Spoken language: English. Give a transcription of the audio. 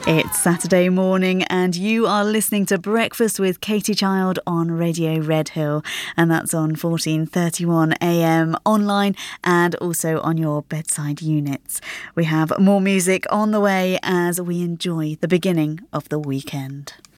It's Saturday morning and you are listening to Breakfast with Katie Child on Radio Redhill, and that's on 1431 AM online and also on your bedside units. We have more music on the way as we enjoy the beginning of the weekend.